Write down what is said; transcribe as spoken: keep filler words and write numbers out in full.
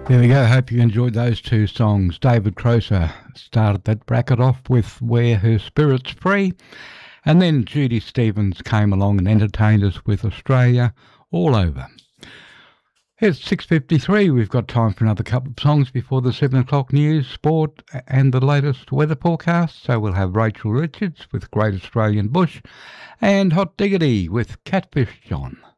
There we go. Hope you enjoyed those two songs. David Croser started that bracket off with Where Her Spirit's Free. And then Judy Stevens came along and entertained us with Australia All Over. It's six fifty-three. We've got time for another couple of songs before the seven o'clock news, sport and the latest weather forecast. So we'll have Rachel Richards with Great Australian Bush and Hot Diggity with Catfish John.